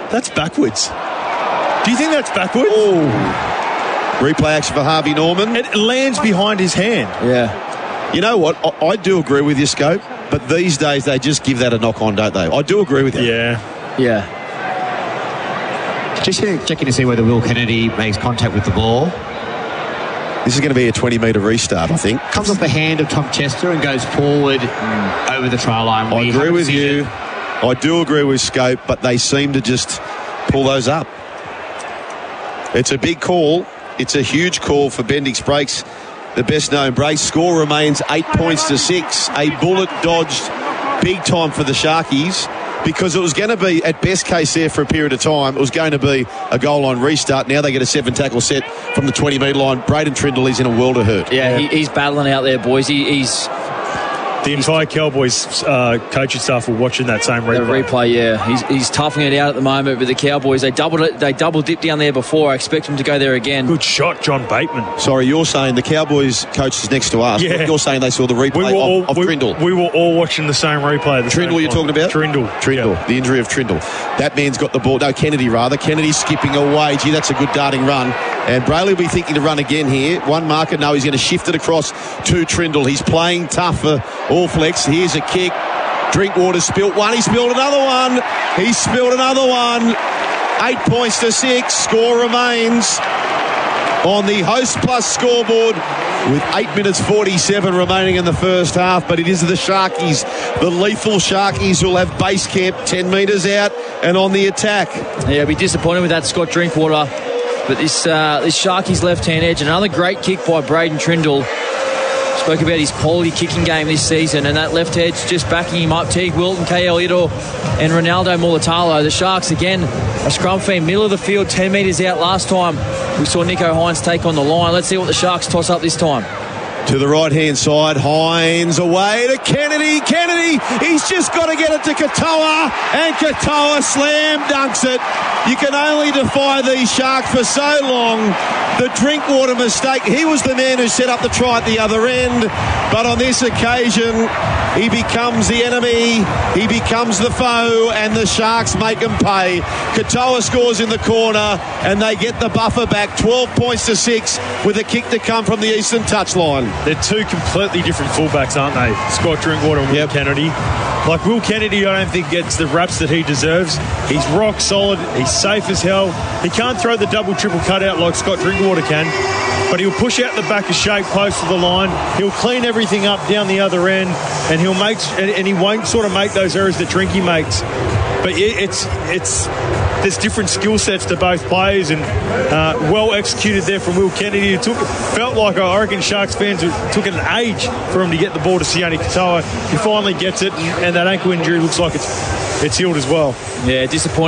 That's backwards. Do you think that's backwards? Oh. Replay action for Harvey Norman. It lands behind his hand. Yeah. You know what? I do agree with you, Scope, but these days they just give that a knock on, don't they? I do agree with you. Yeah. Just checking to see whether Will Kennedy makes contact with the ball. This is going to be a 20-metre restart, I think. Comes off the hand of Tom Chester and goes forward over the try line. I agree with you. I do agree with Scope, but they seem to just pull those up. It's a big call. It's a huge call for Bendix Brakes, the best known brakes. Score remains 8 points to 6. A bullet dodged big time for the Sharkies, because it was going to be, at best case there for a period of time, it was going to be a goal line restart. Now they get a 7-tackle set from the 20-metre line. Braden Trindle is in a world of hurt. Yeah, he's battling out there, boys. He's the entire Cowboys coaching staff were watching that same replay. He's toughing it out at the moment. But the Cowboys, they double dipped down there before. I expect them to go there again. Good shot, John Bateman. Sorry, you're saying the Cowboys coach is next to us. Yeah. You're saying they saw the replay of Trindle. We were all watching the same replay. Trindle you're talking about? Trindle. Yeah. The injury of Trindle. That man's got the ball. No, Kennedy rather. Kennedy's skipping away. Gee, that's a good darting run. And Brayley will be thinking to run again here. One marker. No, he's going to shift it across to Trindle. He's playing tough for All Flex. Here's a kick. Drinkwater spilt one. He spilled another one. He spilled another one. 8 points to 6. Score remains on the Host Plus scoreboard with 8 minutes 47 remaining in the first half. But it is the Sharkies, the lethal Sharkies, who'll have base camp 10 metres out and on the attack. Yeah, I'll be disappointed with that Scott Drinkwater. But this Sharkies left-hand edge, another great kick by Braden Trindle. Spoke about his quality kicking game this season, and that left edge just backing him up. Teague Wilton, KL Ito, and Ronaldo Mulatalo. The Sharks, again, a scrum feed, middle of the field, 10 metres out last time. We saw Nico Hines take on the line. Let's see what the Sharks toss up this time. To the right-hand side, Hines away to Kennedy. Kennedy, he's just got to get it to Katoa, and Katoa slam dunks it. You can only defy these Sharks for so long. The Drinkwater mistake, he was the man who set up the try at the other end, but on this occasion, he becomes the enemy, he becomes the foe, and the Sharks make him pay. Katoa scores in the corner, and they get the buffer back, 12 points to 6, with a kick to come from the eastern touchline. They're two completely different fullbacks, aren't they? Scott Drinkwater and Will Kennedy. Like Will Kennedy, I don't think gets the raps that he deserves. He's rock solid. He's safe as hell. He can't throw the double, triple cutout like Scott Drinkwater can, but he'll push out the back of shape close to the line. He'll clean everything up down the other end, and he won't sort of make those errors that Drinky makes. But there's different skill sets to both players, and well executed there from Will Kennedy. It felt like, I reckon, Sharks fans, it took an age for him to get the ball to Sione Katoa. He finally gets it, and that ankle injury looks like it's healed as well. Yeah, disappointing.